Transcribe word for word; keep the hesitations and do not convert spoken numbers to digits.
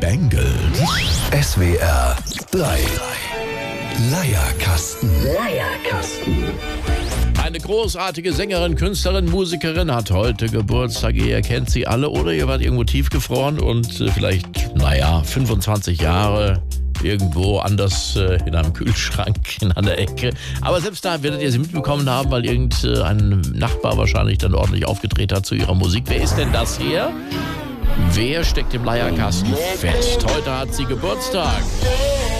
Bengels. S W R drei. Leierkasten. Leierkasten. Eine großartige Sängerin, Künstlerin, Musikerin hat heute Geburtstag. Ihr kennt sie alle oder ihr wart irgendwo tiefgefroren und äh, vielleicht, naja, fünfundzwanzig Jahre irgendwo anders äh, in einem Kühlschrank in einer Ecke. Aber selbst da werdet ihr sie mitbekommen haben, weil irgendein Nachbar wahrscheinlich dann ordentlich aufgedreht hat zu ihrer Musik. Wer ist denn das hier? Wer steckt im Leierkasten fest? Heute hat sie Geburtstag.